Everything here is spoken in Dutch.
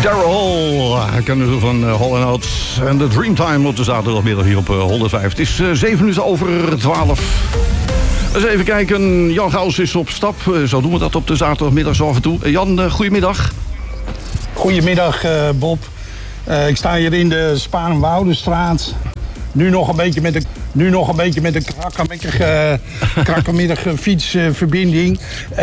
Daryl, kennen ze van Hall & Oates en de Dreamtime op de zaterdagmiddag hier op 105. Het is 7 minuten over 12. Eens even kijken, Jan Gauws is op stap. Zo doen we dat op de zaterdagmiddag zo af en toe. Jan, goedemiddag. Goedemiddag Bob. Ik sta hier in de Sparenwoudestraat. Nu nog een beetje met een krakkemikkige fietsverbinding.